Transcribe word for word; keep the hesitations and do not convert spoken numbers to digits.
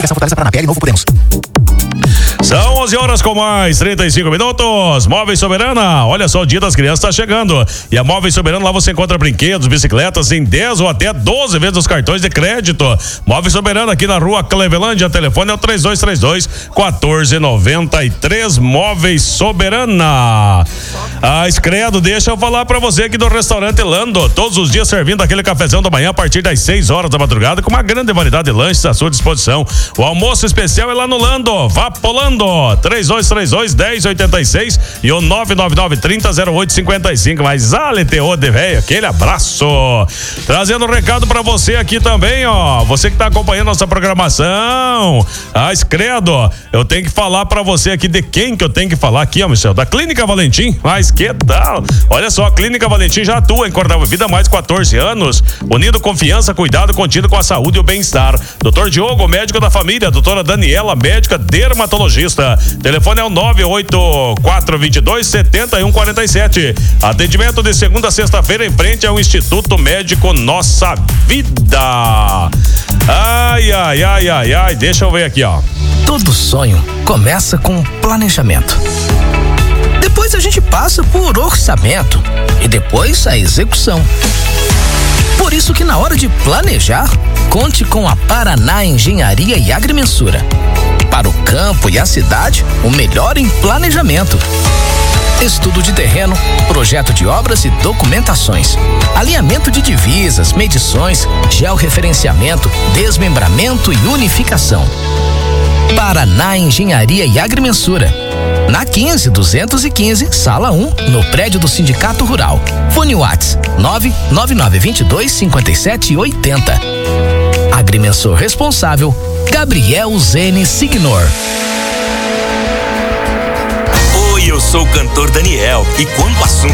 Fortaleza, Paraná, P L, Novo Podemos. São onze horas com mais trinta e cinco minutos. Móveis Soberana, olha só, o Dia das Crianças está chegando. E a Móveis Soberana, lá você encontra brinquedos, bicicletas em dez ou até doze vezes os cartões de crédito. Móveis Soberana, aqui na rua Clevelândia, telefone é o três dois três dois, um quatro nove três. Móveis Soberana. Ah, Escredo, deixa eu falar pra você aqui do restaurante Lando. Todos os dias servindo aquele cafezão da manhã a partir das seis horas da madrugada, com uma grande variedade de lanches à sua disposição. O almoço especial é lá no Lando. Vá polando. três dois três dois, um zero oito seis e o nove nove nove, trinta, zero oito cinquenta e cinco. Mas ale teô de velho, aquele abraço. Trazendo um recado pra você aqui também, ó. Você que tá acompanhando nossa programação. Ah, Escredo, eu tenho que falar pra você aqui de quem que eu tenho que falar aqui, ó, Michel. Da Clínica Valentim. Mas que tal? Olha só, a Clínica Valentim já atua em Cordel Vida há mais de quatorze anos, unindo confiança, cuidado contínuo com a saúde e o bem-estar. Doutor Diogo, médico da família. Doutora Daniela, médica dermatologista. Telefone é o nove oito quatro dois dois, sete um quatro sete. Atendimento de segunda a sexta-feira em frente ao Instituto Médico Nossa Vida. Ai, ai, ai, ai, ai. Deixa eu ver aqui, ó. Todo sonho começa com planejamento. Depois a gente passa por orçamento e depois a execução. Por isso que na hora de planejar, conte com a Paraná Engenharia e Agrimensura. Para o campo e a cidade, o melhor em planejamento. Estudo de terreno, projeto de obras e documentações, alinhamento de divisas, medições, georreferenciamento, desmembramento e unificação. Paraná Engenharia e Agrimensura. Na quinze, duzentos e quinze, sala um, no prédio do Sindicato Rural. Fone WhatsApp nove nove nove dois dois, cinco sete oito zero. Agrimensor responsável, Gabriel Zene Signor. Oi, eu sou o cantor Daniel e quando o assunto